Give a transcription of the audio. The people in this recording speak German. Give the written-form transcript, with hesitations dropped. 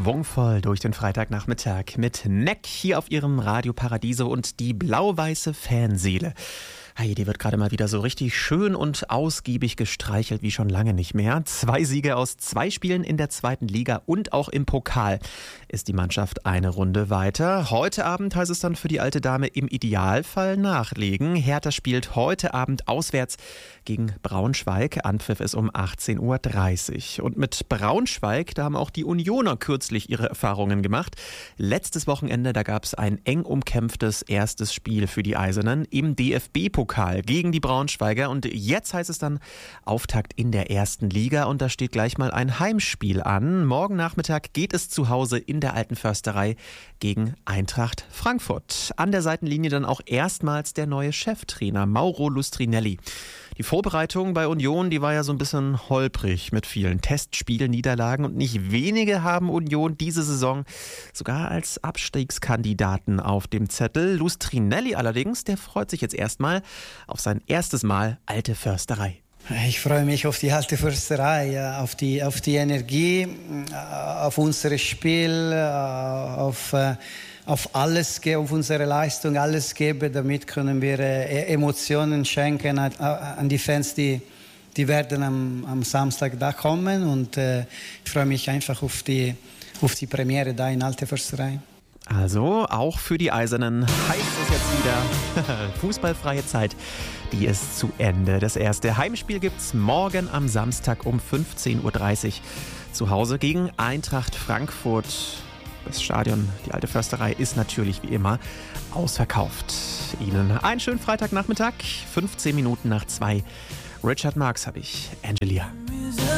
Schwungvoll durch den Freitagnachmittag mit Neck hier auf ihrem Radio Paradiso und die blau-weiße Fanseele. Hey, die wird gerade mal wieder so richtig schön und ausgiebig gestreichelt wie schon lange nicht mehr. 2 Siege aus 2 Spielen in der 2. Liga und auch im Pokal ist die Mannschaft eine Runde weiter. Heute Abend heißt es dann für die alte Dame im Idealfall nachlegen. Hertha spielt heute Abend auswärts gegen Braunschweig. Anpfiff ist um 18:30 Uhr. Und mit Braunschweig, da haben auch die Unioner kürzlich ihre Erfahrungen gemacht. Letztes Wochenende, da gab es ein eng umkämpftes erstes Spiel für die Eisernen im DFB-Pokal gegen die Braunschweiger. Und jetzt heißt es dann Auftakt in der 1. Liga. Und da steht gleich mal ein Heimspiel an. Morgen Nachmittag geht es zu Hause in der Alten Försterei gegen Eintracht Frankfurt. An der Seitenlinie dann auch erstmals der neue Cheftrainer Mauro Lustrinelli. Die Vorbereitung bei Union, die war ja so ein bisschen holprig mit vielen Testspielniederlagen und nicht wenige haben Union diese Saison sogar als Abstiegskandidaten auf dem Zettel. Lustrinelli allerdings, der freut sich jetzt erstmal auf sein erstes Mal Alte Försterei. Ich freue mich auf die Alte Försterei, auf die Energie, auf unser Spiel, auf alles, auf unsere Leistung, alles geben, damit können wir Emotionen schenken an die Fans, die werden am Samstag da kommen, und ich freue mich einfach auf die Premiere da in Alte Försterei. Also auch für die Eisernen heißt es jetzt wieder fußballfreie Zeit. Die ist zu Ende. Das erste Heimspiel gibt's morgen am Samstag um 15:30 Uhr zu Hause gegen Eintracht Frankfurt. Das Stadion, die Alte Försterei, ist natürlich wie immer ausverkauft. Ihnen einen schönen Freitagnachmittag, 15 Minuten nach 2. Richard Marx habe ich, Angelia.